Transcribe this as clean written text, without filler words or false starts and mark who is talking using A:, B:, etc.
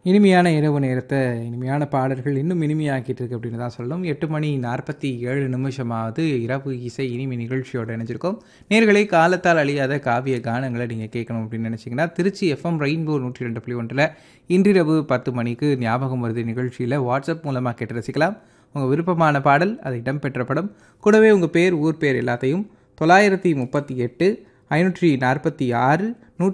A: இனிமையான இரவு நேரத்தை இனிமையான பாடல்கள் இன்னும் இனிமையாக்கிட்டு இருக்கு அப்படின்னு தான் சொல்லணும். 8:47 இரவு இசை இனிமை நிகழ்ச்சியோட இணைஞ்சிருக்கோம். நேயர்களே, காலத்தால் அழியாத காவிய கானங்களை நீங்கள் கேட்கணும் அப்படின்னு நினச்சிங்கன்னா திருச்சி எஃப்எம் ரெயின்போ 102.1 இன்றிரவு 10 மணிக்கு ஞாபகம் வருது நிகழ்ச்சியில் வாட்ஸ்அப் மூலமாக கேட்டு ரசிக்கலாம். உங்கள் விருப்பமான பாடல், அது இடம்பெற்ற படம், கூடவே உங்கள் பேர், ஊர் பேர் எல்லாத்தையும் 938 546